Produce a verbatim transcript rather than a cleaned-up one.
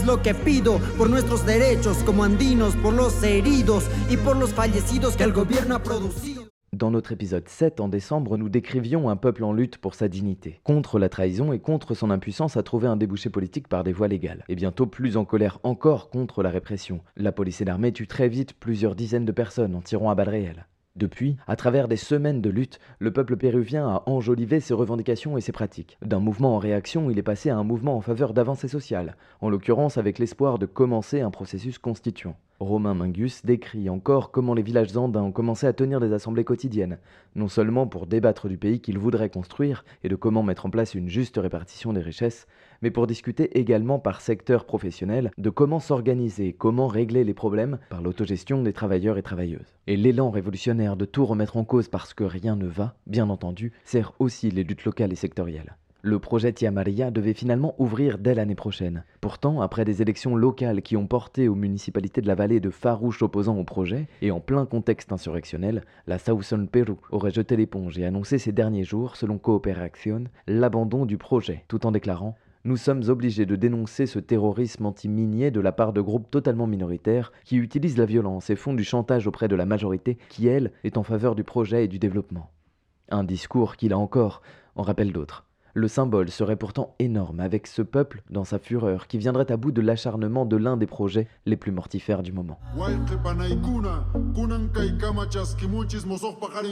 lo que pido por nuestros derechos como andinos, por los heridos y por los fallecidos que el gobierno ha producido. Dans notre épisode sept, en décembre, nous décrivions un peuple en lutte pour sa dignité, contre la trahison et contre son impuissance à trouver un débouché politique par des voies légales. Et bientôt plus en colère encore contre la répression. La police et l'armée tuent très vite plusieurs dizaines de personnes en tirant à balles réelles. Depuis, à travers des semaines de lutte, le peuple péruvien a enjolivé ses revendications et ses pratiques. D'un mouvement en réaction, il est passé à un mouvement en faveur d'avancées sociales, en l'occurrence avec l'espoir de commencer un processus constituant. Romain Mingus décrit encore comment les villages andins ont commencé à tenir des assemblées quotidiennes, non seulement pour débattre du pays qu'ils voudraient construire et de comment mettre en place une juste répartition des richesses, mais pour discuter également par secteur professionnel de comment s'organiser, comment régler les problèmes par l'autogestion des travailleurs et travailleuses. Et l'élan révolutionnaire de tout remettre en cause parce que rien ne va, bien entendu, sert aussi les luttes locales et sectorielles. Le projet Tia Maria devait finalement ouvrir dès l'année prochaine. Pourtant, après des élections locales qui ont porté aux municipalités de la vallée de farouches opposants au projet, et en plein contexte insurrectionnel, la Southern Peru aurait jeté l'éponge et annoncé ces derniers jours, selon Cooperación, l'abandon du projet, tout en déclarant « Nous sommes obligés de dénoncer ce terrorisme anti-minier de la part de groupes totalement minoritaires qui utilisent la violence et font du chantage auprès de la majorité qui, elle, est en faveur du projet et du développement. » Un discours qui, là encore, en rappelle d'autres. Le symbole serait pourtant énorme avec ce peuple dans sa fureur qui viendrait à bout de l'acharnement de l'un des projets les plus mortifères du moment.